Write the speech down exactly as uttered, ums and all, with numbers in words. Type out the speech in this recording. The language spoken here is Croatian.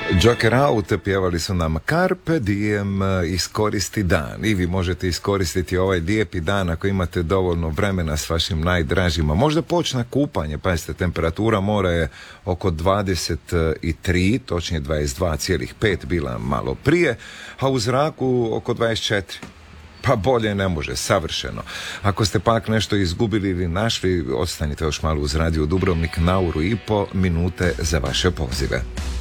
Joker Out pjevali su nam Carpe Diem, iskoristi dan. I vi možete iskoristiti ovaj lijepi dan ako imate dovoljno vremena s vašim najdražima. Možda počne kupanje, pazite, temperatura mora je oko dvadeset tri, točnije dvadeset dva zarez pet bila malo prije, a u zraku oko dvadeset četiri. Pa bolje ne može, savršeno. Ako ste pak nešto izgubili ili našli, ostanite još malo uz Radio Dubrovnik, na uru i po minute za vaše pozive.